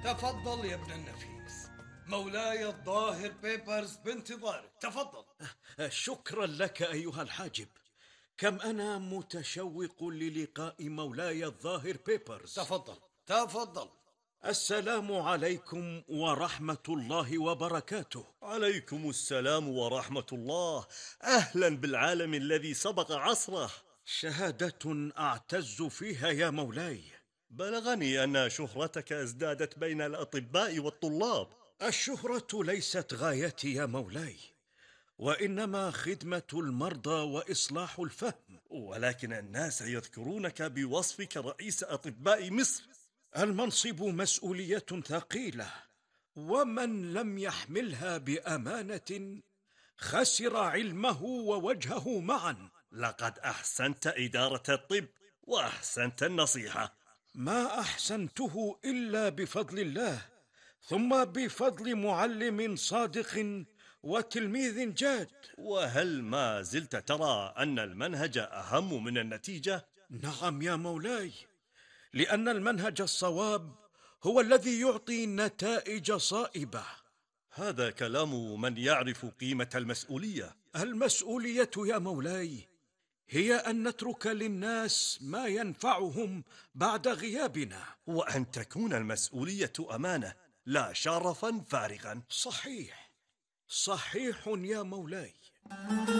تفضل يا ابن النفيس، مولاي الظاهر بيبرز بانتظارك، تفضل. شكرا لك أيها الحاجب. كم أنا متشوق للقاء مولاي الظاهر بيبرز. تفضل تفضل. السلام عليكم ورحمة الله وبركاته. عليكم السلام ورحمة الله. أهلا بالعالم الذي سبق عصره. شهادة أعتز فيها يا مولاي. بلغني أن شهرتك ازدادت بين الأطباء والطلاب. الشهرة ليست غايتي يا مولاي، وإنما خدمة المرضى وإصلاح الفهم. ولكن الناس يذكرونك بوصفك رئيس أطباء مصر. المنصب مسؤولية ثقيلة، ومن لم يحملها بأمانة خسر علمه ووجهه معا. لقد أحسنت إدارة الطب وأحسنت النصيحة. ما أحسنته إلا بفضل الله، ثم بفضل معلم صادق وتلميذ جاد. وهل ما زلت ترى أن المنهج أهم من النتيجة؟ نعم يا مولاي، لأن المنهج الصواب هو الذي يعطي نتائج صائبة. هذا كلام من يعرف قيمة المسؤولية. المسؤولية يا مولاي هي أن نترك للناس ما ينفعهم بعد غيابنا. وأن تكون المسؤولية أمانة لا شرفا فارغا. صحيح صحيح يا مولاي.